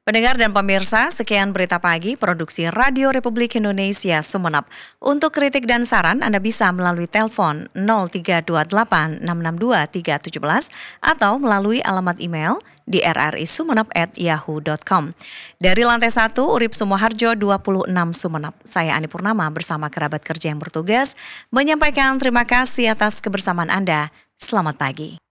Pendengar dan pemirsa, sekian berita pagi produksi Radio Republik Indonesia Sumeneb. Untuk kritik dan saran Anda bisa melalui telepon 0328 662 317 atau melalui alamat email di rrisumeneb@yahoo.com. Dari lantai 1 Urip Sumoharjo 26 Sumeneb, saya Ani Purnama bersama kerabat kerja yang bertugas menyampaikan terima kasih atas kebersamaan Anda. Selamat pagi.